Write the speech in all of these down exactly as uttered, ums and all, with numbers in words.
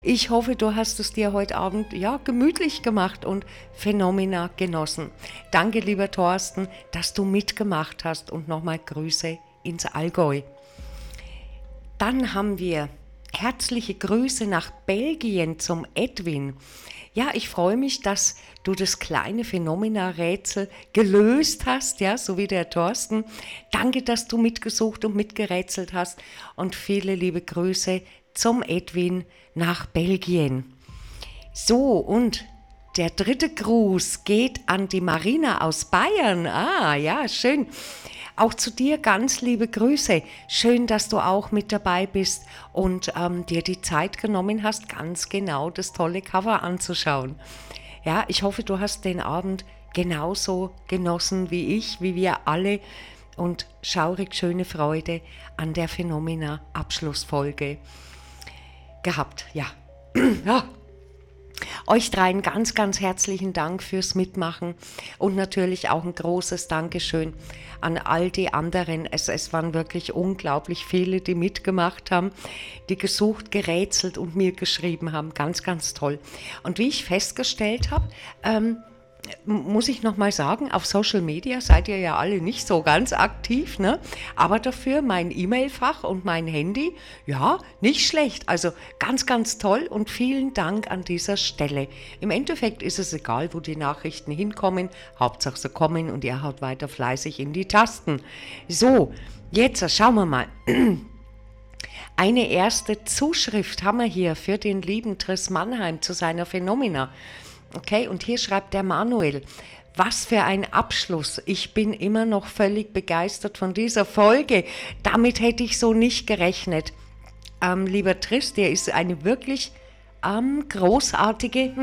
Ich hoffe, du hast es dir heute Abend ja gemütlich gemacht und Phänomena genossen. Danke, lieber Thorsten, dass du mitgemacht hast und nochmal Grüße ins Allgäu. Dann haben wir herzliche Grüße nach Belgien zum Edwin. Ja, ich freue mich, dass du das kleine Phänomena-Rätsel gelöst hast, ja, so wie der Thorsten. Danke, dass du mitgesucht und mitgerätselt hast und viele liebe Grüße zum Edwin nach Belgien. So, und der dritte Gruß geht an die Marina aus Bayern. Ah, ja, schön. Auch zu dir ganz liebe Grüße. Schön, dass du auch mit dabei bist und ähm, dir die Zeit genommen hast, ganz genau das tolle Cover anzuschauen. Ja, ich hoffe, du hast den Abend genauso genossen wie ich, wie wir alle und schaurig schöne Freude an der Phänomena-Abschlussfolge gehabt. Ja, ja. Euch dreien ganz, ganz herzlichen Dank fürs Mitmachen und natürlich auch ein großes Dankeschön an all die anderen. Es, es waren wirklich unglaublich viele, die mitgemacht haben, die gesucht, gerätselt und mir geschrieben haben. Ganz, ganz toll. Und wie ich festgestellt habe, ähm, muss ich nochmal sagen, auf Social Media seid ihr ja alle nicht so ganz aktiv, ne? Aber dafür mein E-Mail-Fach und mein Handy, ja, nicht schlecht. Also ganz, ganz toll und vielen Dank an dieser Stelle. Im Endeffekt ist es egal, wo die Nachrichten hinkommen. Hauptsache sie kommen und ihr haut weiter fleißig in die Tasten. So, jetzt schauen wir mal. Eine erste Zuschrift haben wir hier für den lieben Triss Mannheim zu seiner Phänomena. Okay, und hier schreibt der Manuel, was für ein Abschluss. Ich bin immer noch völlig begeistert von dieser Folge. Damit hätte ich so nicht gerechnet. Ähm, lieber Triss, dir ist eine wirklich ähm, großartige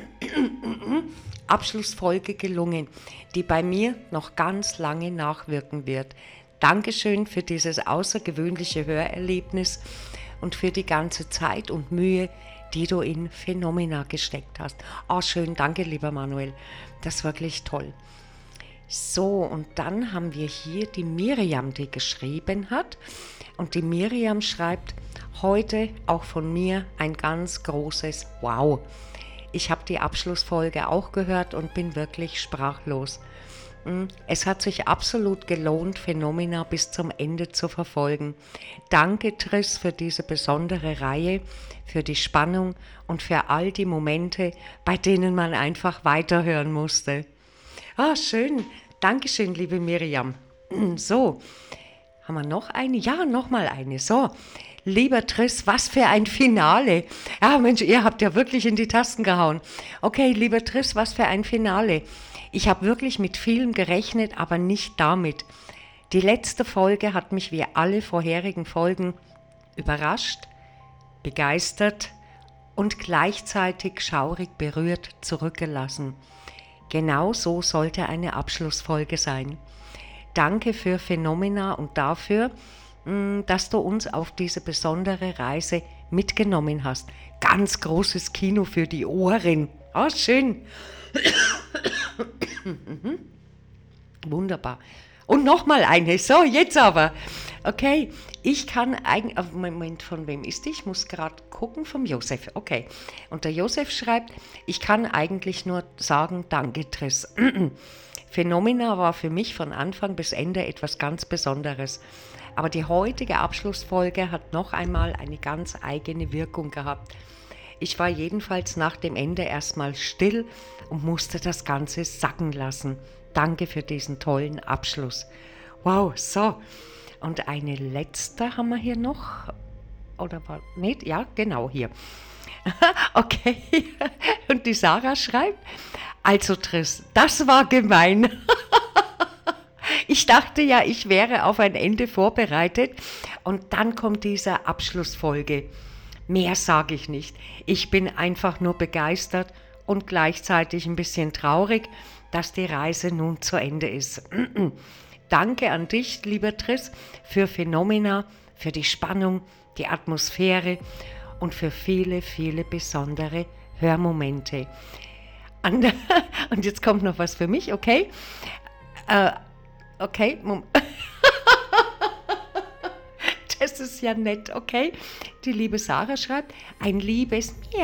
Abschlussfolge gelungen, die bei mir noch ganz lange nachwirken wird. Dankeschön für dieses außergewöhnliche Hörerlebnis und für die ganze Zeit und Mühe, die du in Phänomena gesteckt hast. Oh, schön, danke, lieber Manuel. Das ist wirklich toll. So, und dann haben wir hier die Miriam, die geschrieben hat. Und die Miriam schreibt, heute auch von mir ein ganz großes Wow. Ich habe die Abschlussfolge auch gehört und bin wirklich sprachlos. Es hat sich absolut gelohnt, Phänomena bis zum Ende zu verfolgen. Danke, Triss, für diese besondere Reihe, für die Spannung und für all die Momente, bei denen man einfach weiterhören musste. Ah, schön. Dankeschön, liebe Miriam. So, haben wir noch eine? Ja, nochmal eine. So, lieber Triss, was für ein Finale. Ja, Mensch, ihr habt ja wirklich in die Tasten gehauen. Okay, lieber Triss, was für ein Finale. Ich habe wirklich mit vielem gerechnet, aber nicht damit. Die letzte Folge hat mich wie alle vorherigen Folgen überrascht, begeistert und gleichzeitig schaurig berührt zurückgelassen. Genau so sollte eine Abschlussfolge sein. Danke für Phänomena und dafür, dass du uns auf diese besondere Reise mitgenommen hast. Ganz großes Kino für die Ohren. Ah, schön. Wunderbar. Und nochmal eine. So, jetzt aber. Okay, ich kann eigentlich... Moment, von wem ist die? Ich muss gerade gucken. Vom Josef. Okay. Und der Josef schreibt, ich kann eigentlich nur sagen, danke, Triss. Phänomena war für mich von Anfang bis Ende etwas ganz Besonderes. Aber die heutige Abschlussfolge hat noch einmal eine ganz eigene Wirkung gehabt. Ich war jedenfalls nach dem Ende erstmal still und musste das Ganze sacken lassen. Danke für diesen tollen Abschluss. Wow, so. Und eine letzte haben wir hier noch. Oder war nicht? Ja, genau hier. Okay. Und die Sarah schreibt, also Triss, das war gemein. Ich dachte ja, ich wäre auf ein Ende vorbereitet und dann kommt diese Abschlussfolge. Mehr sage ich nicht. Ich bin einfach nur begeistert und gleichzeitig ein bisschen traurig, dass die Reise nun zu Ende ist. Danke an dich, lieber Triss, für Phänomena, für die Spannung, die Atmosphäre und für viele, viele besondere Hörmomente. Und jetzt kommt noch was für mich, okay? Äh, okay, Moment. Das Das ist ja nett, okay? Die liebe Sarah schreibt, ein liebes